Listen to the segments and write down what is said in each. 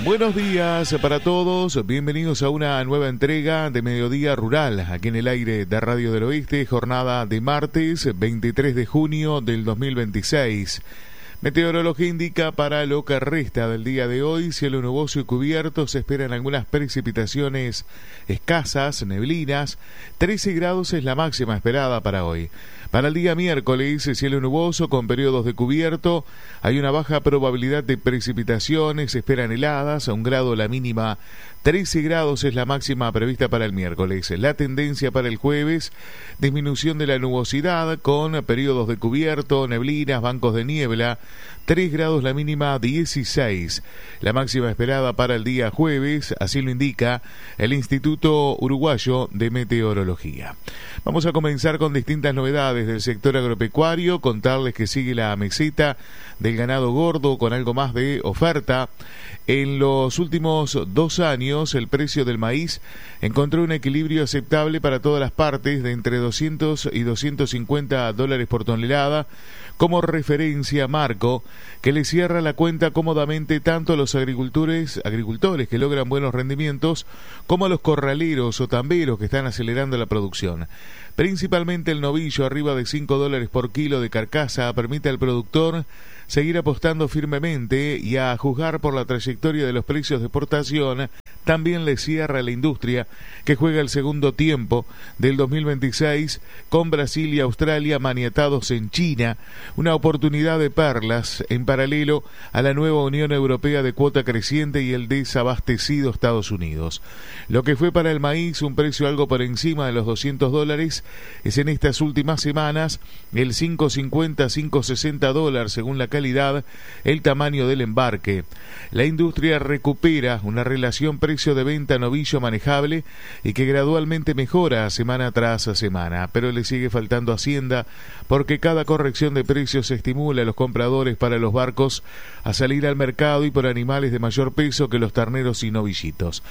Buenos días para todos, bienvenidos a una nueva entrega de Mediodía Rural, aquí en el aire de Radio del Oeste, jornada de martes 23 de junio del 2026. Meteorología indica para lo que resta del día de hoy, cielo nuboso y cubierto, se esperan algunas precipitaciones escasas, neblinas, 13 grados es la máxima esperada para hoy. Para el día miércoles, cielo nuboso con periodos de cubierto, hay una baja probabilidad de precipitaciones, se esperan heladas, a 1 grado la mínima, 13 grados es la máxima prevista para el miércoles. La tendencia para el jueves, disminución de la nubosidad con periodos de cubierto, neblinas, bancos de niebla, 3 grados la mínima, 16. La máxima esperada para el día jueves, así lo indica el Instituto Uruguayo de Meteorología. Vamos a comenzar con distintas novedades del sector agropecuario, contarles que sigue la meseta del ganado gordo con algo más de oferta. En los últimos 2 años, el precio del maíz encontró un equilibrio aceptable para todas las partes de entre 200 y 250 dólares por tonelada, como referencia marco que le cierra la cuenta cómodamente tanto a los agricultores que logran buenos rendimientos como a los corraleros o tamberos que están acelerando la producción. Principalmente el novillo arriba de 5 dólares por kilo de carcasa permite al productor seguir apostando firmemente y a juzgar por la trayectoria de los precios de exportación, también le cierra la industria que juega el segundo tiempo del 2026 con Brasil y Australia maniatados en China, una oportunidad de perlas en paralelo a la nueva Unión Europea de cuota creciente y el desabastecido Estados Unidos. Lo que fue para el maíz un precio algo por encima de los 200 dólares es en estas últimas semanas el 5.50, 5.60 dólares según la calidad, el tamaño del embarque. La industria recupera una relación precio de venta novillo manejable y que gradualmente mejora semana tras semana, pero le sigue faltando hacienda porque cada corrección de precios estimula a los compradores para los barcos a salir al mercado y por animales de mayor peso que los terneros y novillitos.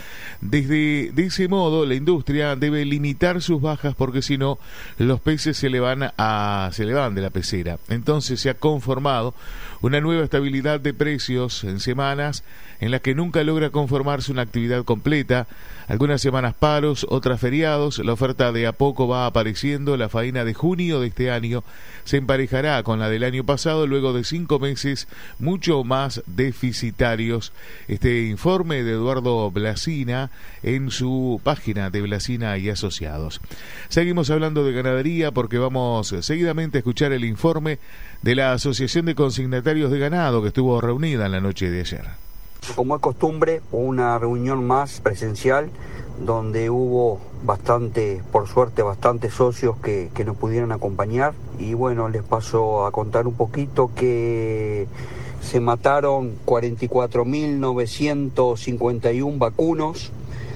De ese modo, la industria debe limitar sus bajas porque si no, los peces se le van de la pecera. Entonces se ha conformado una nueva estabilidad de precios en semanas en las que nunca logra conformarse una actividad completa, algunas semanas paros, otras feriados, la oferta de a poco va apareciendo, la faena de junio de este año se emparejará con la del año pasado luego de 5 meses mucho más deficitarios. Este informe de Eduardo Blasina en su página de Blasina y Asociados. Seguimos hablando de ganadería porque vamos seguidamente a escuchar el informe de la Asociación de Consignatarios de Ganado que estuvo reunida en la noche de ayer. Como es costumbre, una reunión más presencial donde hubo por suerte, bastantes socios que nos pudieron acompañar. Y bueno, les paso a contar un poquito que se mataron 44.951 vacunos,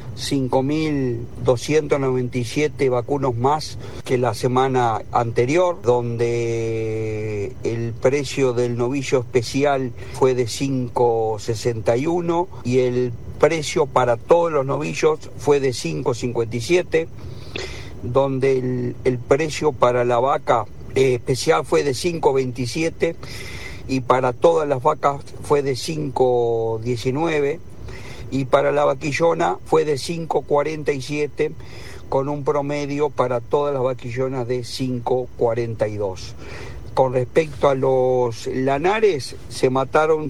5.297 vacunos más que la semana anterior, donde el precio del novillo especial fue de 5.61 y el precio para todos los novillos fue de 5.57, donde el precio para la vaca especial fue de 5.27 y para todas las vacas fue de 5.19. Y para la vaquillona fue de 5.47 con un promedio para todas las vaquillonas de 5.42. Con respecto a los lanares, se mataron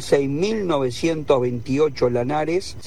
6.928 lanares,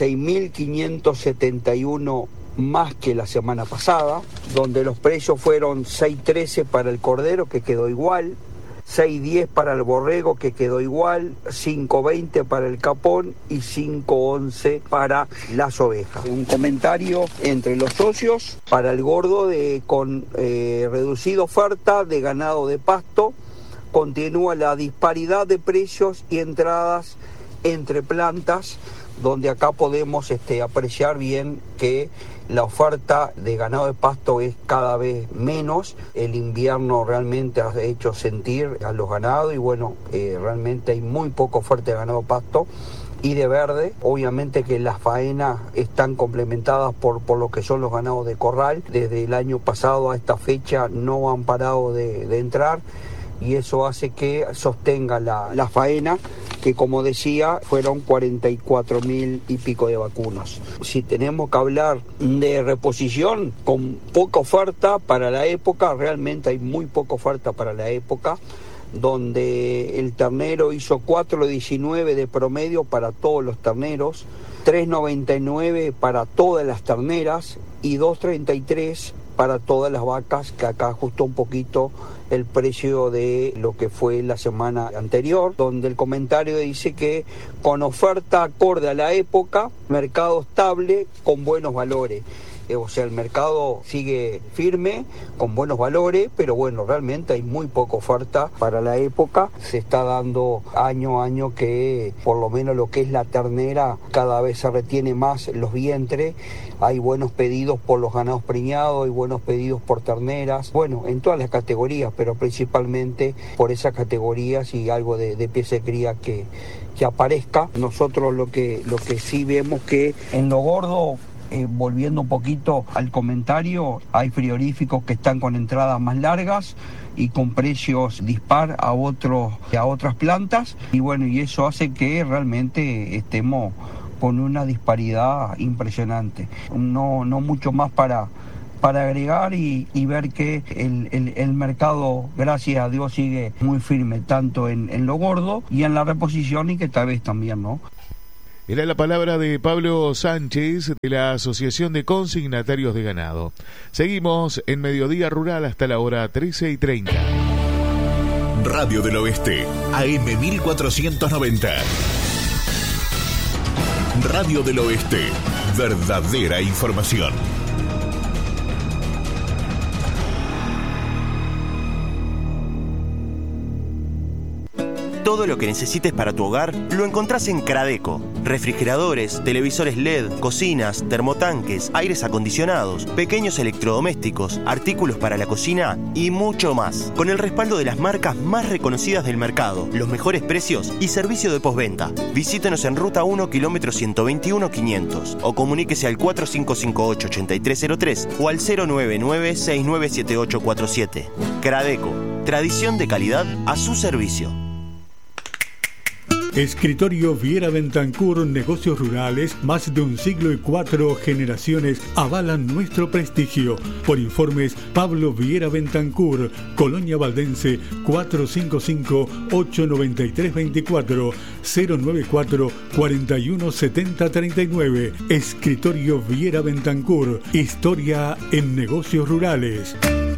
6.571 más que la semana pasada, donde los precios fueron 6.13 para el cordero, que quedó igual, 6.10 para el borrego, que quedó igual, 5.20 para el capón y 5.11 para las ovejas. Un comentario entre los socios para el gordo con reducida oferta de ganado de pasto. Continúa la disparidad de precios y entradas entre plantas, donde acá podemos apreciar bien que la oferta de ganado de pasto es cada vez menos. El invierno realmente ha hecho sentir a los ganados y bueno, realmente hay muy poca oferta de ganado de pasto y de verde. Obviamente que las faenas están complementadas por lo que son los ganados de corral. Desde el año pasado a esta fecha no han parado de entrar y eso hace que sostenga la faena, que como decía fueron 44.000 y pico de vacunos. Si tenemos que hablar de reposición, con poca oferta para la época, realmente hay muy poca oferta para la época, donde el ternero hizo 4.19 de promedio para todos los terneros, 3.99 para todas las terneras y 2.33 para todas las vacas, que acá ajustó un poquito el precio de lo que fue la semana anterior, donde el comentario dice que con oferta acorde a la época, mercado estable con buenos valores. O sea, el mercado sigue firme, con buenos valores, pero bueno, realmente hay muy poca oferta para la época. Se está dando año a año que por lo menos lo que es la ternera cada vez se retiene más los vientres. Hay buenos pedidos por los ganados preñados, hay buenos pedidos por terneras, bueno, en todas las categorías, pero principalmente por esas categorías y algo de pieza de cría que aparezca. Nosotros lo que sí vemos que en lo gordo, volviendo un poquito al comentario, hay frigoríficos que están con entradas más largas y con precios dispar a otras plantas, y bueno, y eso hace que realmente estemos con una disparidad impresionante. No mucho más para agregar y ver que el mercado, gracias a Dios, sigue muy firme, tanto en lo gordo y en la reposición, y que tal vez también, ¿no? Era la palabra de Pablo Sánchez de la Asociación de Consignatarios de Ganado. Seguimos en Mediodía Rural hasta la hora 13:30. Radio del Oeste, AM 1490. Radio del Oeste, verdadera información. Todo lo que necesites para tu hogar lo encontrás en Cradeco. Refrigeradores, televisores LED, cocinas, termotanques, aires acondicionados, pequeños electrodomésticos, artículos para la cocina y mucho más. Con el respaldo de las marcas más reconocidas del mercado, los mejores precios y servicio de postventa. Visítenos en Ruta 1, kilómetro 121-500 o comuníquese al 4558-8303 o al 099-697847. Cradeco, tradición de calidad a su servicio. Escritorio Viera Bentancur, negocios rurales, más de un siglo y 4 generaciones avalan nuestro prestigio. Por informes, Pablo Viera Bentancur, Colonia Valdense, 455-893-24, 094-4170-39. Escritorio Viera Bentancur, historia en negocios rurales.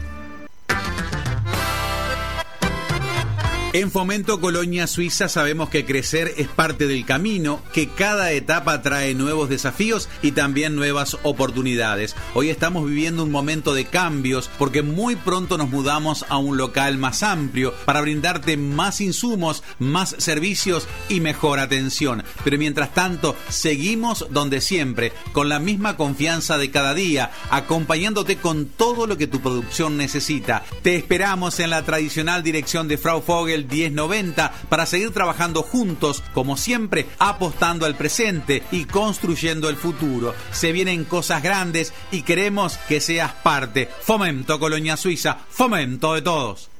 En Fomento Colonia Suiza sabemos que crecer es parte del camino, que cada etapa trae nuevos desafíos y también nuevas oportunidades. Hoy estamos viviendo un momento de cambios porque muy pronto nos mudamos a un local más amplio para brindarte más insumos, más servicios y mejor atención. Pero mientras tanto, seguimos donde siempre, con la misma confianza de cada día, acompañándote con todo lo que tu producción necesita. Te esperamos en la tradicional dirección de Frau Vogel 1090 para seguir trabajando juntos, como siempre, apostando al presente y construyendo el futuro. Se vienen cosas grandes y queremos que seas parte. Fomento Colonia Suiza, fomento de todos.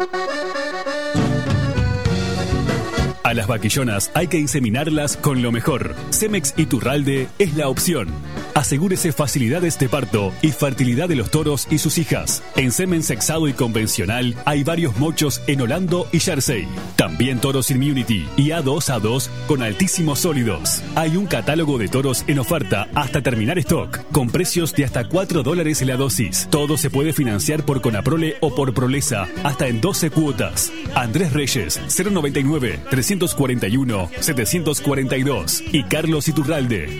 A las vaquillonas hay que inseminarlas con lo mejor. Cemex Iturralde es la opción. Asegúrese facilidades de parto y fertilidad de los toros y sus hijas. En semen sexado y convencional hay varios mochos en Holando y Jersey. También toros Immunity y A2 con altísimos sólidos. Hay un catálogo de toros en oferta hasta terminar stock, con precios de hasta $4 la dosis. Todo se puede financiar por Conaprole o por Prolesa, hasta en 12 cuotas. Andrés Reyes, 099-341-742. Y Carlos Iturralde,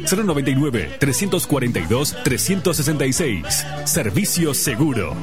099-342-366. Servicio seguro.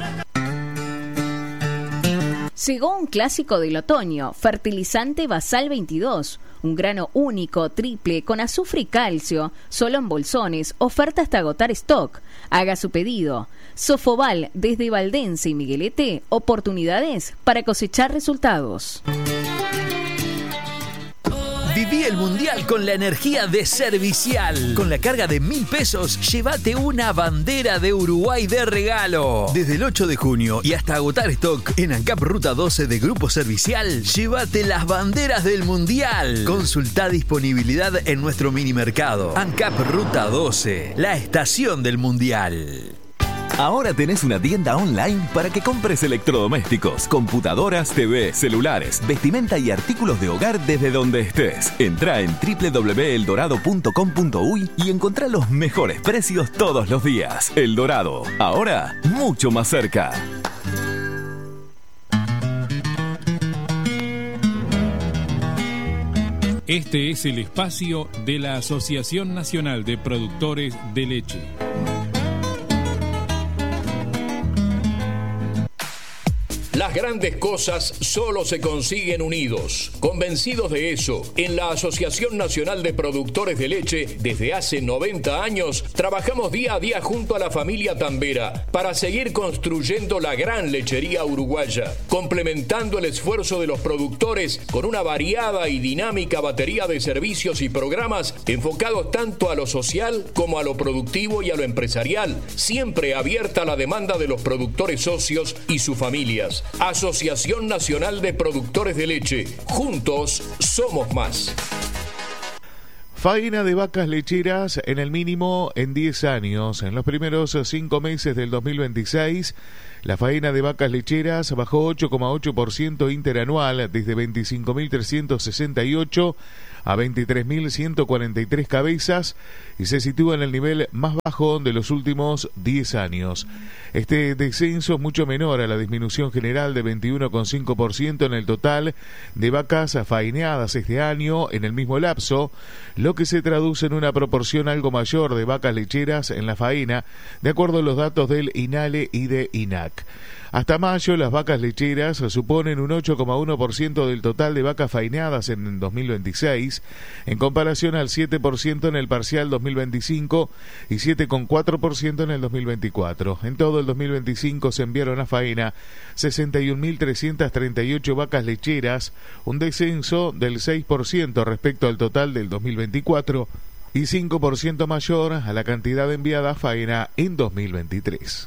Llegó un clásico del otoño, fertilizante Basal 22, un grano único, triple, con azufre y calcio, solo en bolsones, oferta hasta agotar stock. Haga su pedido. Sofobal, desde Valdense y Miguelete, oportunidades para cosechar resultados. Viví el Mundial con la energía de Servicial. Con la carga de 1.000 pesos, llévate una bandera de Uruguay de regalo. Desde el 8 de junio y hasta agotar stock en ANCAP Ruta 12 de Grupo Servicial, llévate las banderas del Mundial. Consulta disponibilidad en nuestro mini mercado. ANCAP Ruta 12, la estación del Mundial. Ahora tenés una tienda online para que compres electrodomésticos, computadoras, TV, celulares, vestimenta y artículos de hogar desde donde estés. Entrá en www.eldorado.com.uy y encontrá los mejores precios todos los días. El Dorado, ahora mucho más cerca. Este es el espacio de la Asociación Nacional de Productores de Leche. Las grandes cosas solo se consiguen unidos. Convencidos de eso, en la Asociación Nacional de Productores de Leche, desde hace 90 años, trabajamos día a día junto a la familia Tambera para seguir construyendo la gran lechería uruguaya, complementando el esfuerzo de los productores con una variada y dinámica batería de servicios y programas enfocados tanto a lo social como a lo productivo y a lo empresarial, siempre abierta a la demanda de los productores socios y sus familias. Asociación Nacional de Productores de Leche. Juntos somos más. Faena de vacas lecheras en el mínimo en 10 años. En los primeros 5 meses del 2026, la faena de vacas lecheras bajó 8,8% interanual, desde 25.368 a 23.143 cabezas, y se sitúa en el nivel más bajo de los últimos 10 años. Este descenso es mucho menor a la disminución general de 21,5% en el total de vacas faeneadas este año en el mismo lapso, lo que se traduce en una proporción algo mayor de vacas lecheras en la faena, de acuerdo a los datos del INALE y de INAC. Hasta mayo, las vacas lecheras suponen un 8,1% del total de vacas faeneadas en 2026, en comparación al 7% en el parcial 2025 y 7,4% en el 2024. En todo el 2025 se enviaron a faena 61.338 vacas lecheras, un descenso del 6% respecto al total del 2024 y 5% mayor a la cantidad enviada a faena en 2023.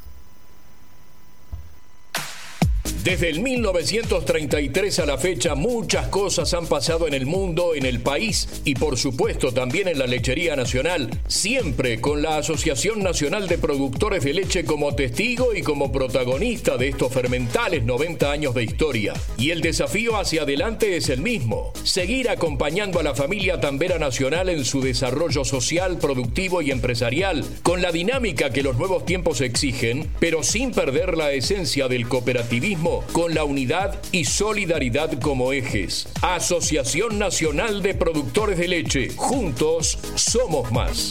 Desde el 1933 a la fecha, muchas cosas han pasado en el mundo, en el país y por supuesto también en la lechería nacional, siempre con la Asociación Nacional de Productores de Leche como testigo y como protagonista de estos fermentales 90 años de historia. Y el desafío hacia adelante es el mismo: seguir acompañando a la familia Tambera Nacional en su desarrollo social, productivo y empresarial, con la dinámica que los nuevos tiempos exigen, pero sin perder la esencia del cooperativismo, con la unidad y solidaridad como ejes. Asociación Nacional de Productores de Leche. Juntos somos más.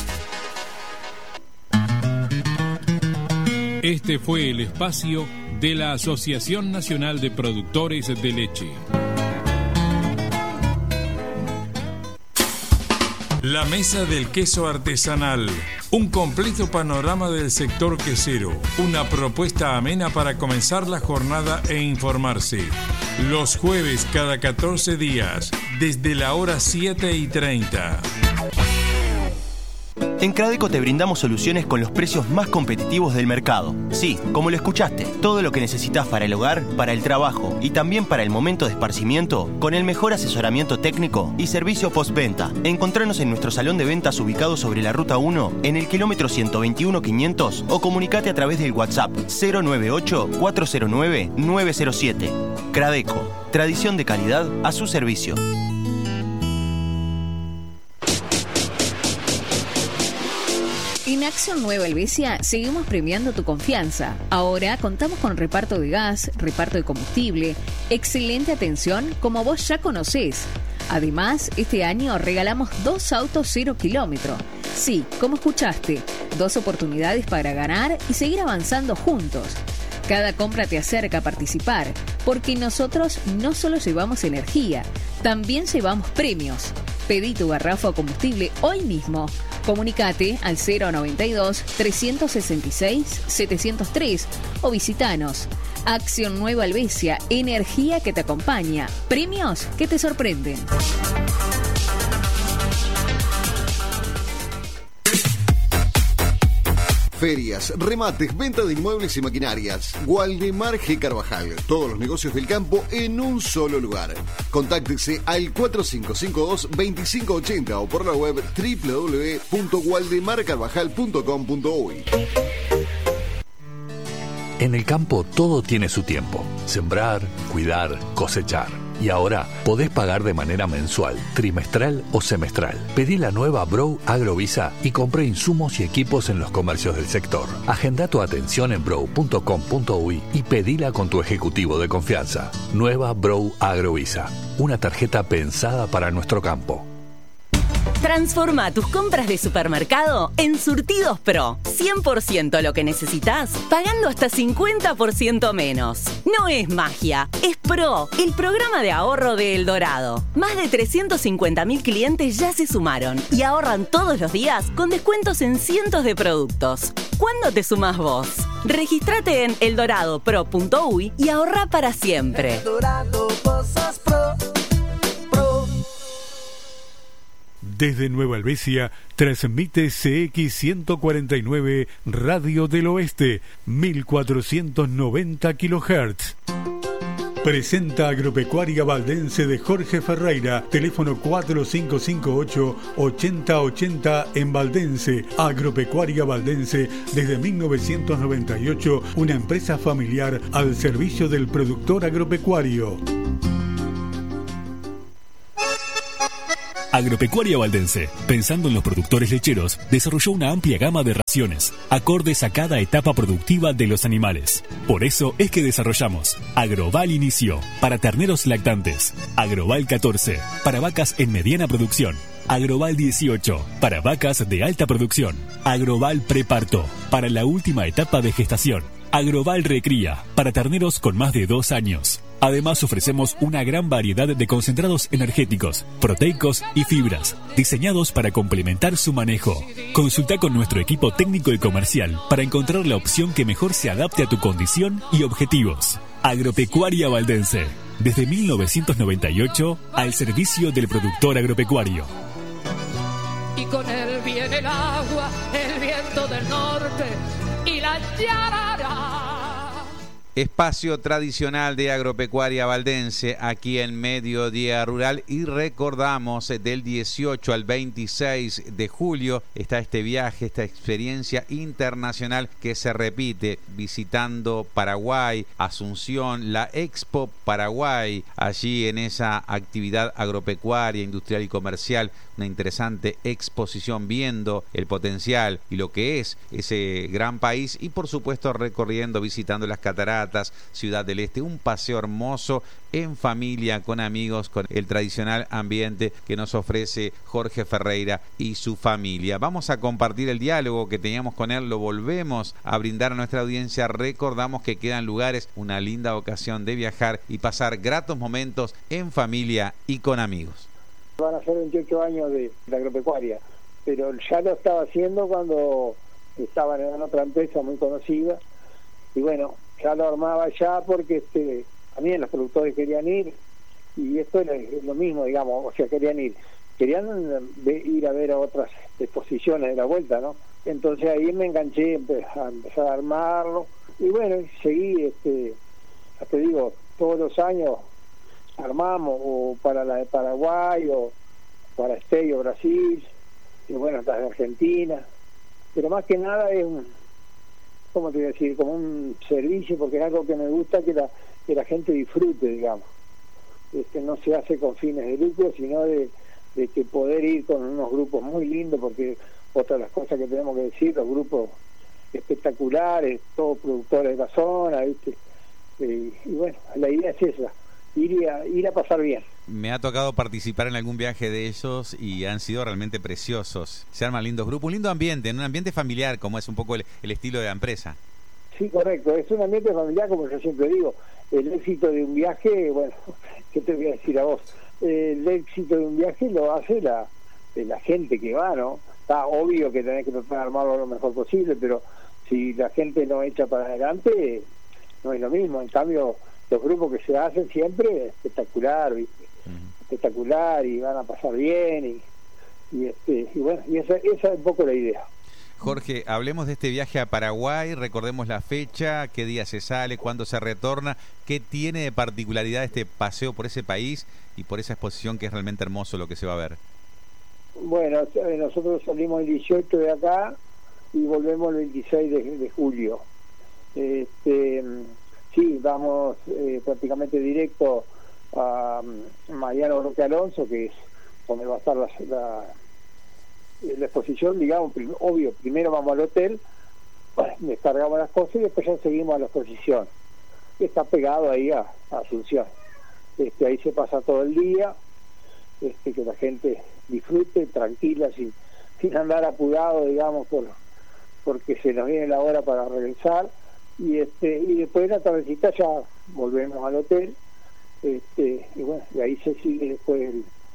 Este fue el espacio de la Asociación Nacional de Productores de Leche. La Mesa del Queso Artesanal. Un completo panorama del sector quesero. Una propuesta amena para comenzar la jornada e informarse. Los jueves cada 14 días, desde la hora 7:30. En Cradeco te brindamos soluciones con los precios más competitivos del mercado. Sí, como lo escuchaste, todo lo que necesitas para el hogar, para el trabajo y también para el momento de esparcimiento, con el mejor asesoramiento técnico y servicio postventa. Encontranos en nuestro salón de ventas ubicado sobre la Ruta 1, en el kilómetro 121-500, o comunicate a través del WhatsApp 098-409-907. Cradeco, tradición de calidad a su servicio. En Acción Nueva Helvecia seguimos premiando tu confianza. Ahora contamos con reparto de gas, reparto de combustible, excelente atención como vos ya conocés. Además, este año regalamos 2 autos 0 kilómetro. Sí, como escuchaste, 2 oportunidades para ganar y seguir avanzando juntos. Cada compra te acerca a participar, porque nosotros no solo llevamos energía, también llevamos premios. Pedí tu garrafa o combustible hoy mismo. Comunicate al 092-366-703 o visitanos. Acción Nueva Helvecia, energía que te acompaña, premios que te sorprenden. ferias, remates, venta de inmuebles y maquinarias. Waldemar G. Carvajal. Todos los negocios del campo en un solo lugar. Contáctese al 4552-2580 o por la web www.waldemarcarvajal.com.uy. En el campo todo tiene su tiempo. Sembrar, cuidar, cosechar. Y ahora podés pagar de manera mensual, trimestral o semestral. Pedí la nueva Brow Agrovisa y compré insumos y equipos en los comercios del sector. Agenda tu atención en brow.com.uy y pedila con tu ejecutivo de confianza. Nueva Brow Agrovisa, una tarjeta pensada para nuestro campo. Transforma tus compras de supermercado en Surtidos Pro. 100% lo que necesitas, pagando hasta 50% menos. No es magia, es Pro, el programa de ahorro de El Dorado. Más de 350.000 clientes ya se sumaron y ahorran todos los días con descuentos en cientos de productos. ¿Cuándo te sumás vos? Regístrate en eldoradopro.uy y ahorra para siempre. El Dorado, cosas pro. Desde Nueva Helvecia, transmite CX149 Radio del Oeste, 1490 kHz. Presenta Agropecuaria Valdense de Jorge Ferreira, teléfono 4558-8080 en Valdense. Agropecuaria Valdense, desde 1998, una empresa familiar al servicio del productor agropecuario. Agropecuaria Valdense, pensando en los productores lecheros, desarrolló una amplia gama de raciones, acordes a cada etapa productiva de los animales. Por eso es que desarrollamos Agroval Inicio, para terneros lactantes, Agroval 14, para vacas en mediana producción, Agroval 18, para vacas de alta producción, Agroval Preparto, para la última etapa de gestación, Agroval Recría, para terneros con más de 2 años. Además ofrecemos una gran variedad de concentrados energéticos, proteicos y fibras, diseñados para complementar su manejo. Consulta con nuestro equipo técnico y comercial para encontrar la opción que mejor se adapte a tu condición y objetivos. Agropecuaria Valdense, desde 1998 al servicio del productor agropecuario. Y con él viene el agua, el viento del norte y la yarara. Espacio tradicional de Agropecuaria Valdense, aquí en Mediodía Rural, y recordamos del 18 al 26 de julio está este viaje, esta experiencia internacional que se repite visitando Paraguay, Asunción, la Expo Paraguay, allí en esa actividad agropecuaria, industrial y comercial, una interesante exposición viendo el potencial y lo que es ese gran país y por supuesto recorriendo, visitando las cataratas, Ciudad del Este, un paseo hermoso en familia, con amigos, con el tradicional ambiente que nos ofrece Jorge Ferreira y su familia. Vamos a compartir el diálogo que teníamos con él, lo volvemos a brindar a nuestra audiencia. Recordamos que quedan lugares, una linda ocasión de viajar y pasar gratos momentos en familia y con amigos. Van a ser 28 años de agropecuaria, pero ya lo estaba haciendo cuando estaban en otra empresa muy conocida y bueno, ya lo armaba ya porque también los productores querían ir y esto es lo mismo, digamos, o sea, querían ir a ver a otras exposiciones de la vuelta, ¿no? Entonces ahí me enganché a empezar a armarlo y bueno, seguí, ya te digo, todos los años armamos o para la de Paraguay o para Esteio, Brasil, y bueno, las de Argentina, pero más que nada es ¿cómo te voy a decir? Como un servicio, porque es algo que me gusta que la gente disfrute, digamos. No se hace con fines de lucro, sino de que poder ir con unos grupos muy lindos, porque otra de las cosas que tenemos que decir, los grupos espectaculares, todos productores de la zona, ¿viste? Y bueno, la idea es esa, ir a pasar bien. Me ha tocado participar en algún viaje de ellos y han sido realmente preciosos. Se arman lindos grupos, un lindo ambiente, en un ambiente familiar, como es un poco el estilo de la empresa. Sí, correcto, es un ambiente familiar, como yo siempre digo. El éxito de un viaje, bueno, ¿qué te voy a decir a vos? El éxito de un viaje lo hace la gente que va, ¿no? Está obvio que tenés que tratar de armarlo lo mejor posible, pero si la gente no echa para adelante, no es lo mismo. En cambio, los grupos que se hacen siempre espectacular, ¿viste? Espectacular, y van a pasar bien y bueno, y esa es un poco la idea. Jorge, hablemos de este viaje a Paraguay, recordemos la fecha, qué día se sale, cuándo se retorna, qué tiene de particularidad este paseo por ese país y por esa exposición que es realmente hermoso lo que se va a ver. Bueno, nosotros salimos el 18 de acá y volvemos el 26 de julio. Sí, vamos prácticamente directo a Mariano Roque Alonso, que es donde va a estar la exposición, digamos. Obvio, primero vamos al hotel, descargamos las cosas y después ya seguimos a la exposición, que está pegado ahí a Asunción. Ahí se pasa todo el día, que la gente disfrute tranquila, sin andar apurado, digamos, porque se nos viene la hora para regresar. Y después de la tardecita ya volvemos al hotel, y bueno, y ahí se sigue después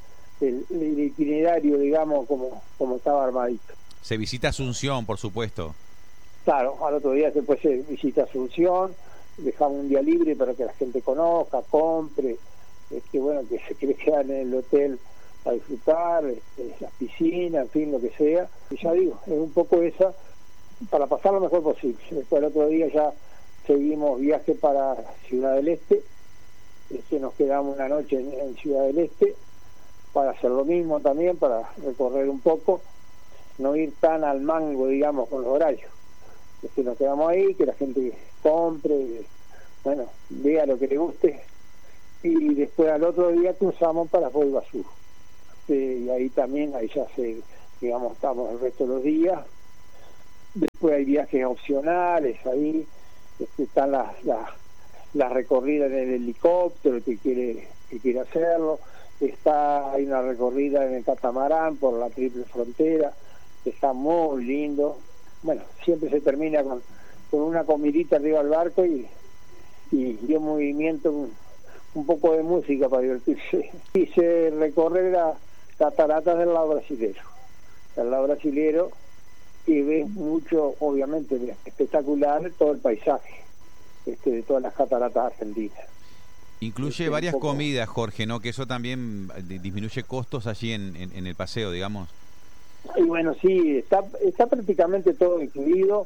el itinerario, digamos, como estaba armadito. Se visita Asunción, por supuesto. Claro, al otro día después se visita Asunción, dejamos un día libre para que la gente conozca, compre, bueno, que se quiere quedar en el hotel a disfrutar, las piscinas, en fin, lo que sea. Y ya digo, es un poco esa, para pasar lo mejor posible. Después el otro día ya seguimos viaje para Ciudad del Este, nos quedamos una noche en Ciudad del Este para hacer lo mismo también, para recorrer un poco, no ir tan al mango, digamos, con los horarios. Nos quedamos ahí, que la gente compre, bueno, vea lo que le guste, y después al otro día cruzamos para Foz Sur. Y ahí también, ahí ya digamos, estamos el resto de los días. Después hay viajes opcionales, ahí están las recorridas en el helicóptero, el que quiere hacerlo. Hay una recorrida en el catamarán por la Triple Frontera, que está muy lindo. Bueno, siempre se termina con una comidita arriba del barco y un movimiento, un poco de música para divertirse. Y se recorre las cataratas del lado brasilero. Del lado brasilero, que ves mucho, obviamente, espectacular todo el paisaje de todas las cataratas argentinas. Incluye varias comidas, Jorge, ¿no? Que eso también disminuye costos allí en el paseo, digamos. Y bueno, sí, está prácticamente todo incluido.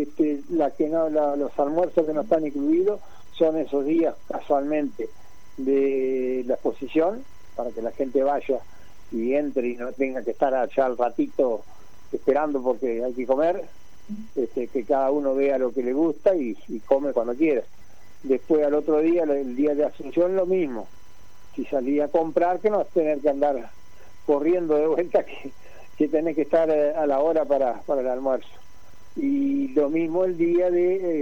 Los almuerzos que no están incluidos son esos días, casualmente, de la exposición, para que la gente vaya y entre y no tenga que estar allá al ratito esperando porque hay que comer, que cada uno vea lo que le gusta y come cuando quiera. Después al otro día, el día de Asunción, lo mismo. Si salí a comprar, que no tener que andar corriendo de vuelta, que tenés que estar a la hora para el almuerzo. Y lo mismo el día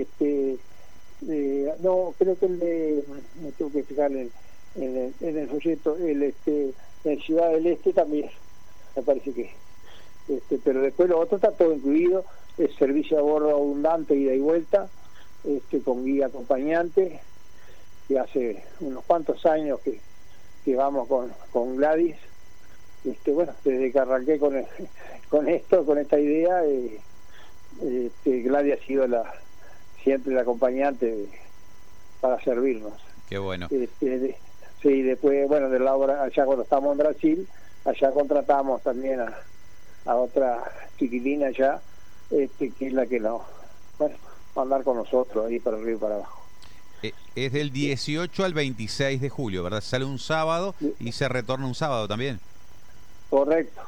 no, creo que me tengo que fijar en el folleto, en Ciudad del Este también, me parece que pero después lo otro está todo incluido, es servicio a bordo abundante, ida y vuelta, con guía acompañante, que hace unos cuantos años que vamos con Gladys. Bueno, desde que arranqué con esta idea, Gladys ha sido siempre la acompañante para servirnos. Qué bueno. Sí, después, bueno, de la obra, allá cuando estamos en Brasil, allá contratamos también a otra chiquilina allá, que es la que va a andar con nosotros ahí para arriba y para abajo. Es del 18 al 26 de julio, ¿verdad? Sale un sábado y se retorna un sábado también. Correcto.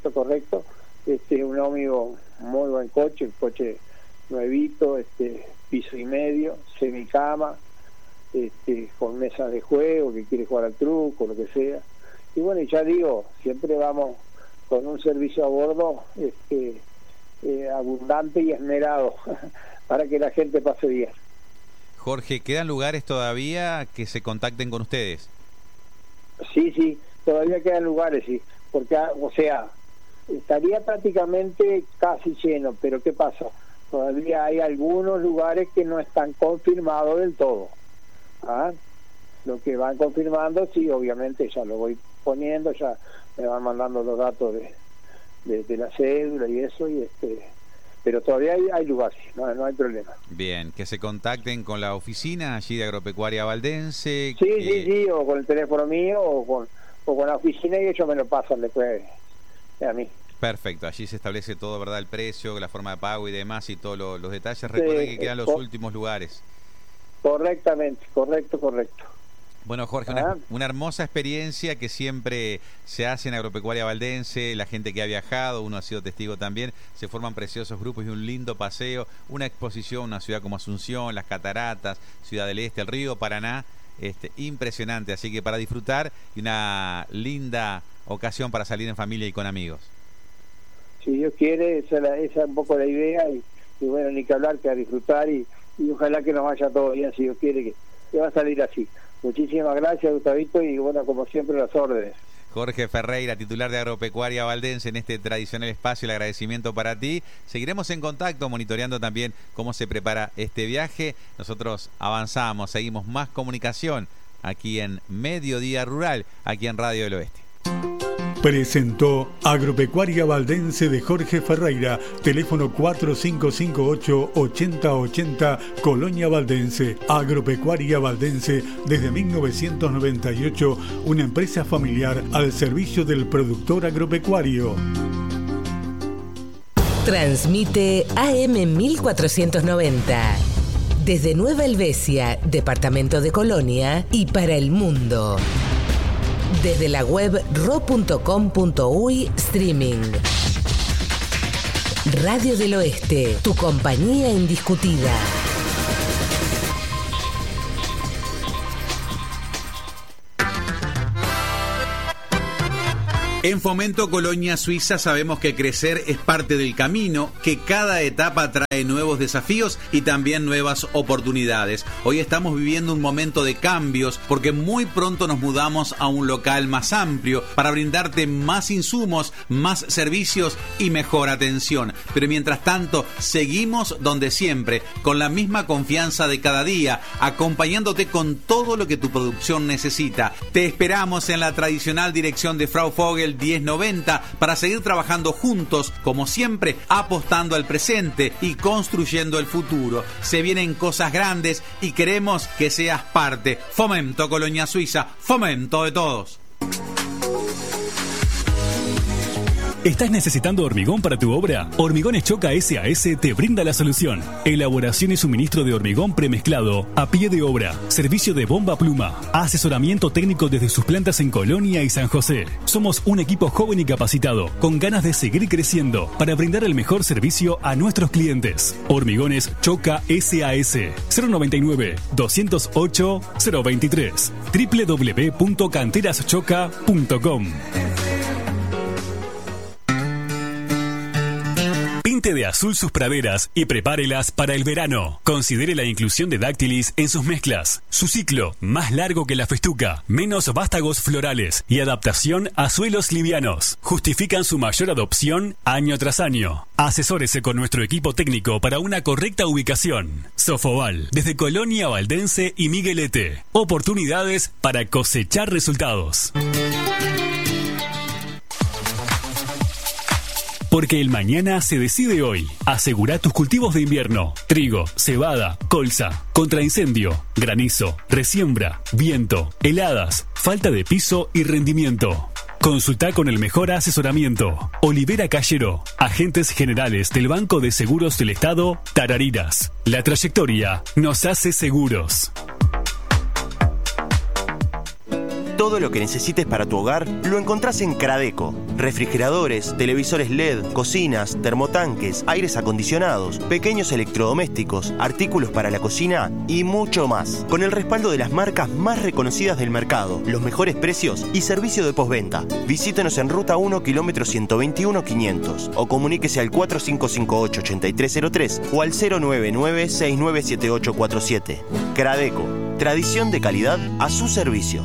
Un ómnibus, muy buen coche, nuevito, piso y medio, semicama, con mesas de juego, que quiere jugar al truco, lo que sea. Y bueno, ya digo, siempre vamos con un servicio a bordo abundante y esmerado para que la gente pase bien. Jorge, ¿quedan lugares todavía que se contacten con ustedes? Sí, todavía quedan lugares, sí, porque, o sea, estaría prácticamente casi lleno, pero ¿qué pasa? Todavía hay algunos lugares que no están confirmados del todo. Lo que van confirmando, sí, obviamente ya lo voy poniendo, ya me van mandando los datos de la cédula y eso, pero todavía hay lugares, no hay problema. Bien, que se contacten con la oficina allí de Agropecuaria Valdense. Sí, o con el teléfono mío o con la oficina, y ellos me lo pasan después a mí. Perfecto, allí se establece todo, ¿verdad? El precio, la forma de pago y demás y todos los detalles. Recuerden que quedan los últimos lugares. Correctamente, correcto. Bueno, Jorge, una hermosa experiencia que siempre se hace en Agropecuaria Valdense, la gente que ha viajado, uno ha sido testigo también, se forman preciosos grupos y un lindo paseo, una exposición, una ciudad como Asunción, las Cataratas, Ciudad del Este, el río Paraná, impresionante, así que para disfrutar y una linda ocasión para salir en familia y con amigos. Si Dios quiere, esa es un poco la idea y bueno, ni que hablar, que a disfrutar y ojalá que nos vaya todo bien, si Dios quiere que va a salir así. Muchísimas gracias, Gustavito, y bueno, como siempre, las órdenes. Jorge Ferreira, titular de Agropecuaria Valdense, en este tradicional espacio, el agradecimiento para ti. Seguiremos en contacto, monitoreando también cómo se prepara este viaje. Nosotros avanzamos, seguimos más comunicación aquí en Mediodía Rural, aquí en Radio del Oeste. Presentó Agropecuaria Valdense de Jorge Ferreira, teléfono 4558-8080, Colonia Valdense. Agropecuaria Valdense, desde 1998, una empresa familiar al servicio del productor agropecuario. Transmite AM 1490. Desde Nueva Helvecia, departamento de Colonia, y para el mundo. Desde la web ro.com.uy streaming. Radio del Oeste, tu compañía indiscutida. En Fomento Colonia Suiza sabemos que crecer es parte del camino, que cada etapa trae nuevos desafíos y también nuevas oportunidades. Hoy estamos viviendo un momento de cambios porque muy pronto nos mudamos a un local más amplio para brindarte más insumos, más servicios y mejor atención. Pero mientras tanto, seguimos donde siempre, con la misma confianza de cada día, acompañándote con todo lo que tu producción necesita. Te esperamos en la tradicional dirección de Frau Vogel 1090 para seguir trabajando juntos, como siempre, apostando al presente y construyendo el futuro. Se vienen cosas grandes y queremos que seas parte. Fomento Colonia Suiza, fomento de todos. ¿Estás necesitando hormigón para tu obra? Hormigones Choca SAS te brinda la solución. Elaboración y suministro de hormigón premezclado a pie de obra. Servicio de bomba pluma. Asesoramiento técnico desde sus plantas en Colonia y San José. Somos un equipo joven y capacitado, con ganas de seguir creciendo para brindar el mejor servicio a nuestros clientes. Hormigones Choca SAS 099-208-023 www.canteraschoca.com. Pinte de azul sus praderas y prepárelas para el verano. Considere la inclusión de dáctilis en sus mezclas. Su ciclo, más largo que la festuca, menos vástagos florales y adaptación a suelos livianos, justifican su mayor adopción año tras año. Asesórese con nuestro equipo técnico para una correcta ubicación. Sofoval, desde Colonia Valdense y Miguelete. Oportunidades para cosechar resultados. Porque el mañana se decide hoy. Asegura tus cultivos de invierno: trigo, cebada, colza, contra incendio, granizo, resiembra, viento, heladas, falta de piso y rendimiento. Consulta con el mejor asesoramiento. Olivera Callero, agentes generales del Banco de Seguros del Estado, Tarariras. La trayectoria nos hace seguros. Todo lo que necesites para tu hogar lo encontrás en Cradeco. Refrigeradores, televisores LED, cocinas, termotanques, aires acondicionados, pequeños electrodomésticos, artículos para la cocina y mucho más. Con el respaldo de las marcas más reconocidas del mercado, los mejores precios y servicio de postventa. Visítenos en Ruta 1, kilómetro 121-500 o comuníquese al 4558-8303 o al 099-697847. Cradeco, tradición de calidad a su servicio.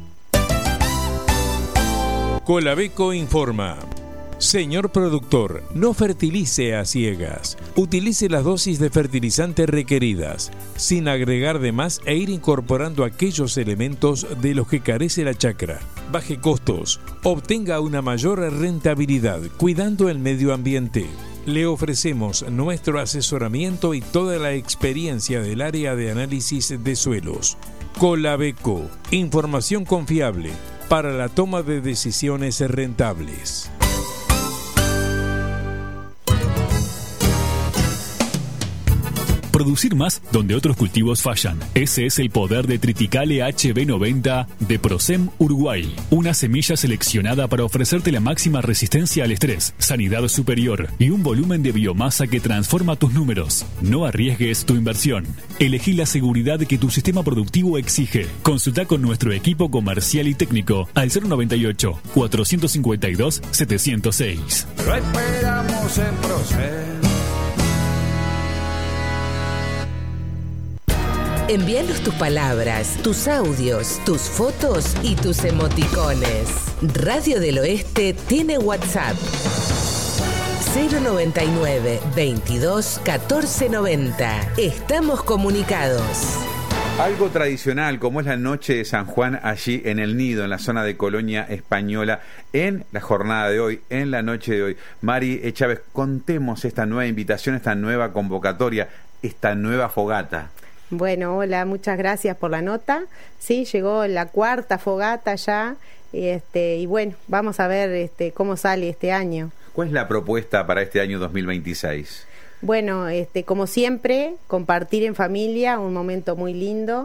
Colabeco informa. Señor productor, no fertilice a ciegas. Utilice las dosis de fertilizante requeridas, sin agregar de más e ir incorporando aquellos elementos de los que carece la chacra. Baje costos, obtenga una mayor rentabilidad, cuidando el medio ambiente. Le ofrecemos nuestro asesoramiento y toda la experiencia del área de análisis de suelos. Colabeco, información confiable para la toma de decisiones rentables. Producir más donde otros cultivos fallan. Ese es el poder de Triticale HB90 de Procem Uruguay. Una semilla seleccionada para ofrecerte la máxima resistencia al estrés, sanidad superior y un volumen de biomasa que transforma tus números. No arriesgues tu inversión. Elegí la seguridad que tu sistema productivo exige. Consulta con nuestro equipo comercial y técnico al 098-452-706. Lo esperamos en Procem. Envíanos tus palabras, tus audios, tus fotos y tus emoticones. Radio del Oeste tiene WhatsApp. 099 22 14 90. Estamos comunicados. Algo tradicional como es la noche de San Juan allí en el Nido, en la zona de Colonia Española, en la jornada de hoy, en la noche de hoy. Mari Chávez, contemos esta nueva invitación, esta nueva convocatoria, esta nueva fogata. Bueno, hola, muchas gracias por la nota. Sí, llegó la cuarta fogata ya, y bueno, vamos a ver cómo sale este año. ¿Cuál es la propuesta para este año 2026? Bueno, como siempre, compartir en familia, un momento muy lindo.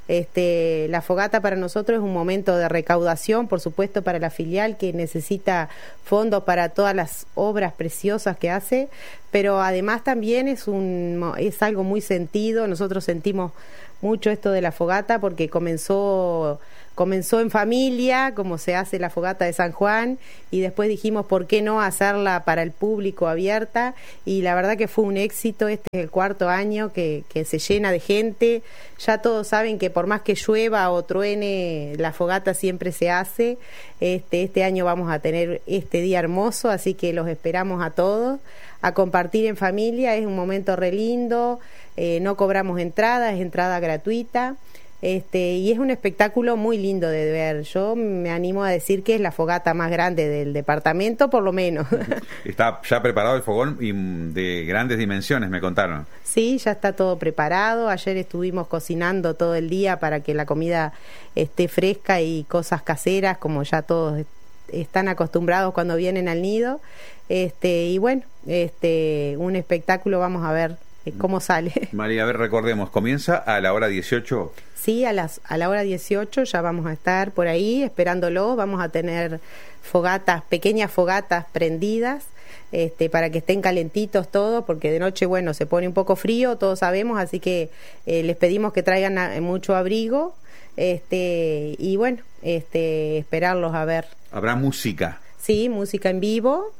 La fogata para nosotros es un momento de recaudación, por supuesto, para la filial que necesita fondos para todas las obras preciosas que hace, pero además también es algo muy sentido. Nosotros sentimos mucho esto de la fogata porque comenzó en familia, como se hace la fogata de San Juan, y después dijimos, ¿por qué no hacerla para el público abierta? Y la verdad que fue un éxito. Este es el cuarto año que se llena de gente. Ya todos saben que por más que llueva o truene, la fogata siempre se hace. Este año vamos a tener este día hermoso, así que los esperamos a todos a compartir en familia. Es un momento re lindo, no cobramos entrada, es entrada gratuita. Y es un espectáculo muy lindo de ver. Yo me animo a decir que es la fogata más grande del departamento, por lo menos. Está ya preparado el fogón y de grandes dimensiones, me contaron. Sí, ya está todo preparado. Ayer estuvimos cocinando todo el día para que la comida esté fresca y cosas caseras, como ya todos están acostumbrados cuando vienen al nido. Y bueno, un espectáculo, vamos a ver cómo sale. María, a ver, recordemos, ¿comienza a la hora 18? Sí, a la hora 18 ya vamos a estar por ahí esperándolo. Vamos a tener pequeñas fogatas prendidas, para que estén calentitos todos, porque de noche, bueno, se pone un poco frío, todos sabemos, así que les pedimos que traigan mucho abrigo, y bueno, esperarlos a ver. ¿Habrá música? Sí, música en vivo.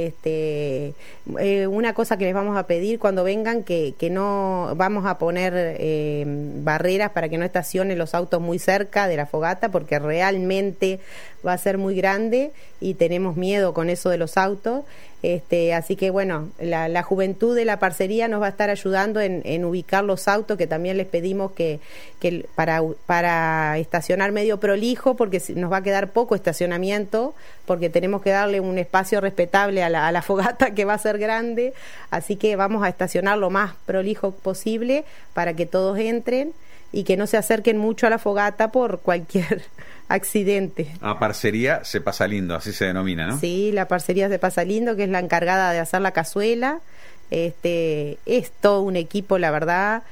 Una cosa que les vamos a pedir cuando vengan, que no vamos a poner barreras para que no estacionen los autos muy cerca de la fogata, porque realmente va a ser muy grande y tenemos miedo con eso de los autos. Así que bueno, la juventud de la parcería nos va a estar ayudando en ubicar los autos, que también les pedimos que para estacionar medio prolijo, porque nos va a quedar poco estacionamiento, porque tenemos que darle un espacio respetable a la fogata, que va a ser grande. Así que vamos a estacionar lo más prolijo posible para que todos entren y que no se acerquen mucho a la fogata por cualquier accidente. A Parcería Se Pasa Lindo, así se denomina, ¿no? Sí, la Parcería Se Pasa Lindo, que es la encargada de hacer la cazuela. Es todo un equipo, la verdad.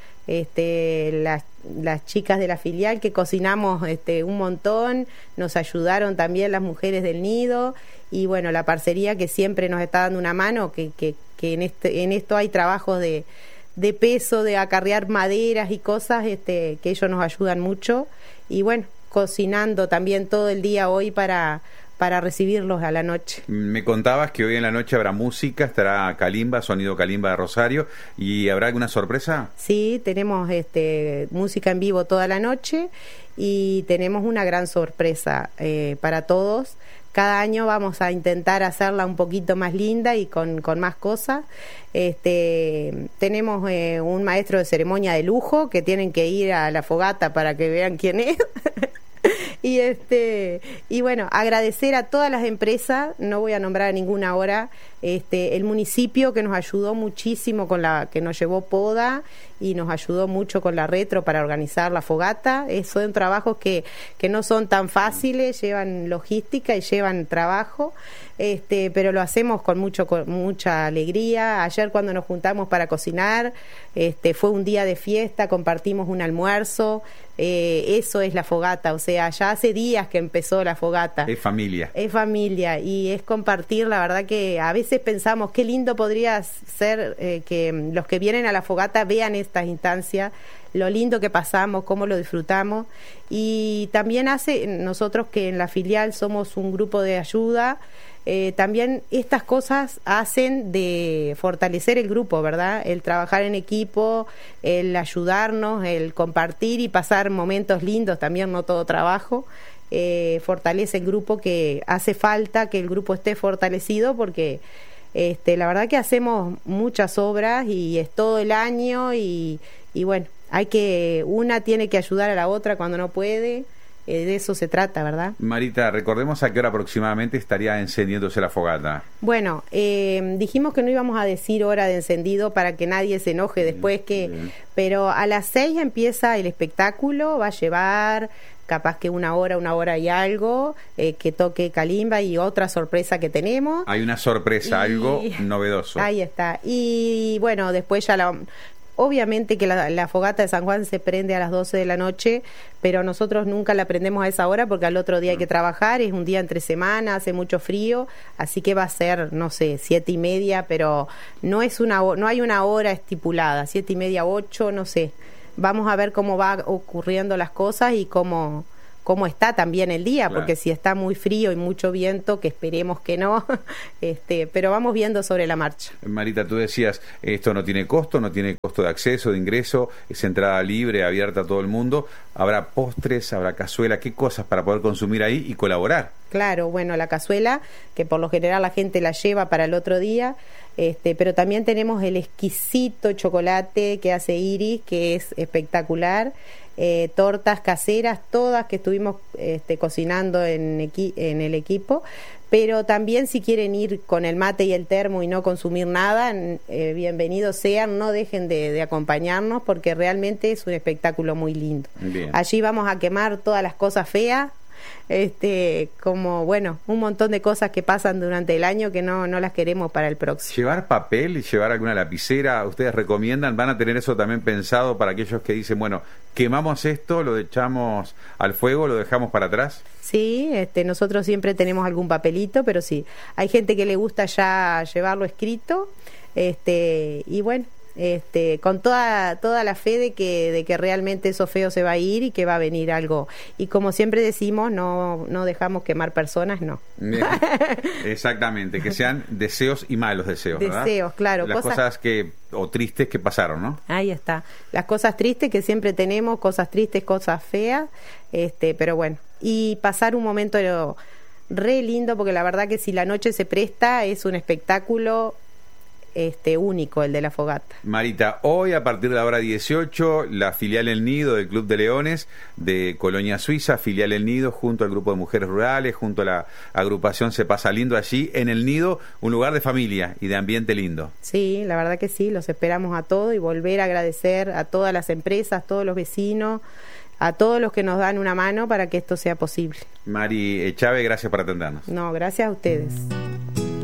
Las chicas de la filial que cocinamos un montón, nos ayudaron también las mujeres del nido, y bueno, la parcería que siempre nos está dando una mano, que en esto hay trabajos de peso, de acarrear maderas y cosas, que ellos nos ayudan mucho, y bueno, cocinando también todo el día hoy para recibirlos a la noche. Me contabas que hoy en la noche habrá música, estará Kalimba, sonido Kalimba de Rosario, ¿y habrá alguna sorpresa? Sí, tenemos música en vivo toda la noche y tenemos una gran sorpresa para todos. Cada año vamos a intentar hacerla un poquito más linda y con más cosas. Tenemos un maestro de ceremonia de lujo que tienen que ir a la fogata para que vean quién es. Y bueno, agradecer a todas las empresas, no voy a nombrar a ninguna ahora, el municipio que nos ayudó muchísimo que nos llevó poda y nos ayudó mucho con la retro para organizar la fogata. Son trabajos que no son tan fáciles, llevan logística y llevan trabajo, pero lo hacemos con mucha alegría. Ayer cuando nos juntamos para cocinar, fue un día de fiesta, compartimos un almuerzo. Eso es la fogata, o sea, ya hace días que empezó la fogata. Es familia. Es familia y es compartir. La verdad que a veces pensamos qué lindo podría ser que los que vienen a la fogata vean estas instancias, lo lindo que pasamos, cómo lo disfrutamos. Y también nosotros que en la filial somos un grupo de ayuda, también estas cosas hacen de fortalecer el grupo, ¿verdad? El trabajar en equipo, el ayudarnos, el compartir y pasar momentos lindos, también no todo trabajo, fortalece el grupo, que hace falta que el grupo esté fortalecido porque la verdad que hacemos muchas obras y es todo el año y bueno, una tiene que ayudar a la otra cuando no puede. De eso se trata, ¿verdad? Marita, recordemos a qué hora aproximadamente estaría encendiéndose la fogata. Bueno, dijimos que no íbamos a decir hora de encendido para que nadie se enoje después pero a las 6 empieza el espectáculo, va a llevar capaz que una hora y algo, que toque calimba y otra sorpresa que tenemos. Hay una sorpresa, algo novedoso. Ahí está. Y bueno, después ya obviamente que la fogata de San Juan se prende a las 12 de la noche, pero nosotros nunca la prendemos a esa hora porque al otro día hay que trabajar, es un día entre semana, hace mucho frío, así que va a ser, no sé, 7:30, pero no hay una hora estipulada, 7:30, 8, no sé. Vamos a ver cómo va ocurriendo las cosas y cómo está también el día, porque si está muy frío y mucho viento, que esperemos que no, pero vamos viendo sobre la marcha. Marita, tú decías, esto no tiene costo de acceso, de ingreso, es entrada libre, abierta a todo el mundo, habrá postres, habrá cazuela, ¿qué cosas para poder consumir ahí y colaborar? Claro, bueno, la cazuela, que por lo general la gente la lleva para el otro día, pero también tenemos el exquisito chocolate que hace Iris, que es espectacular, tortas caseras, todas que estuvimos cocinando en el equipo, pero también si quieren ir con el mate y el termo y no consumir nada, bienvenidos sean, no dejen de acompañarnos porque realmente es un espectáculo muy lindo. Bien. Allí vamos a quemar todas las cosas feas, como bueno, un montón de cosas que pasan durante el año que no las queremos para el próximo. Llevar papel y llevar alguna lapicera, ¿ustedes recomiendan? ¿Van a tener eso también pensado para aquellos que dicen, bueno, quemamos esto, lo echamos al fuego, lo dejamos para atrás? Sí, nosotros siempre tenemos algún papelito, pero sí, hay gente que le gusta ya llevarlo escrito, y bueno, con toda la fe de que realmente eso feo se va a ir y que va a venir algo. Y como siempre decimos, no dejamos quemar personas, no. Exactamente, que sean deseos y malos deseos, ¿verdad? Deseos, claro. Las cosas o tristes que pasaron, ¿no? Ahí está. Las cosas tristes que siempre tenemos, cosas tristes, cosas feas, pero bueno. Y pasar un momento re lindo, porque la verdad que si la noche se presta, es un espectáculo único, el de la fogata. Marita, hoy a partir de la hora 18, la filial El Nido del Club de Leones de Colonia Suiza, filial El Nido junto al grupo de mujeres rurales, junto a la agrupación Se Pasa Lindo, allí en El Nido, un lugar de familia y de ambiente lindo. Sí, la verdad que sí, los esperamos a todos y volver a agradecer a todas las empresas, todos los vecinos, a todos los que nos dan una mano para que esto sea posible. Mari Chávez, gracias por atendernos. No, gracias a ustedes.